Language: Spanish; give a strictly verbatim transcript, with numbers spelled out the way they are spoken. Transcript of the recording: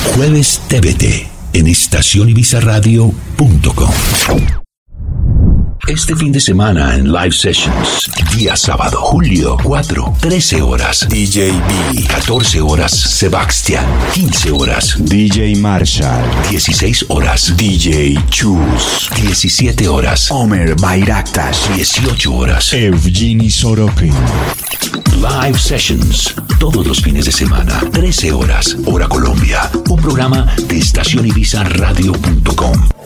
Jueves T V T en estación ibiza radio punto com. Este fin de semana en Live Sessions, día sábado, julio cuatro, trece horas, D J B, catorce horas, Sebastian, quince horas, D J Marshall, dieciséis horas, D J Chus, diecisiete horas, Omer Bayraktas, dieciocho horas, Evgeny Sorokin. Live Sessions, todos los fines de semana, trece horas, hora Colombia, un programa de estación ibiza radio punto com.